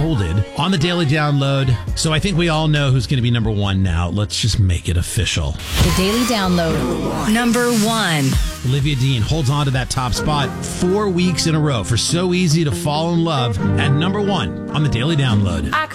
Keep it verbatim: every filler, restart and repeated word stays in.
unfolded on the Daily Download. So I think we all know who's going to be number one now. Let's just make it official. The Daily Download. Number one. Olivia Dean holds on to that top spot four weeks in a row for So Easy to Fall in Love at number one on the Daily Download.